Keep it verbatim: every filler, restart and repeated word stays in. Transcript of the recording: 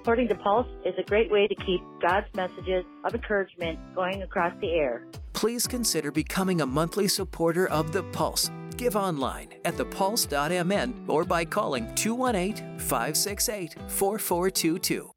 Supporting the Pulse is a great way to keep God's messages of encouragement going across the air. Please consider becoming a monthly supporter of The Pulse. Give online at the pulse dot m n or by calling two one eight, five six eight, four four two two.